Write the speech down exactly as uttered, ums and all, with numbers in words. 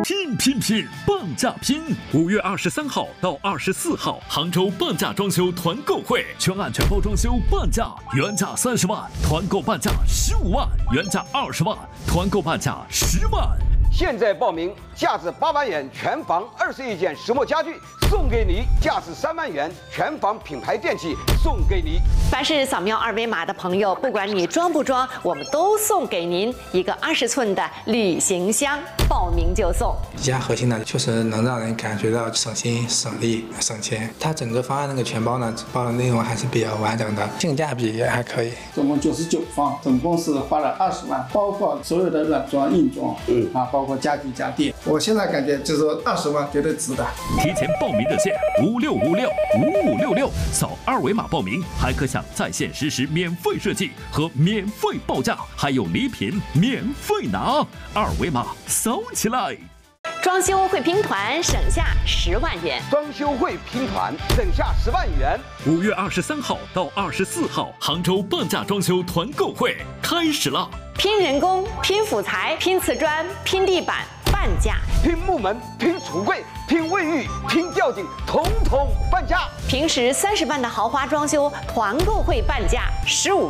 拼拼拼，半价拼！五月二十三号到二十四号，杭州半价装修团购会，全案全包装修半价，原价三十万，团购半价十五万，原价二十万，团购半价十万。 现在报名，价值八万元全房二十一件石墨家具送给你，价值三万元全房品牌电器送给你。 凡是扫描二维码的朋友，不管你装不装，我们都送给您一个二十寸的旅行箱，报名就送。 比较核心的，确实能让人感觉到省心、省力、省钱。它整个方案那个全包呢，包的内容还是比较完整的，性价比也还可以。 总共九十九方，总共是花了二十万，包括所有的软装、硬装，嗯啊，包括家具家电。我现在感觉就是说二十万绝对值的。 提前报名热线五六五六五五六六，扫二维码报名，还可享在线实时免费设计和免费报价，还有礼品免费拿。二维码扫起来！ 装修会拼团省下十万元， 装修会拼团省下十万元。 五月二十三号到二十四号，杭州半价装修团购会开始了。 拼人工、拼辅材、拼瓷砖、拼地板，半价； 拼木门、拼橱柜、拼卫浴、拼吊顶，统统半价。 平时三十万的豪华装修，团购会半价十五。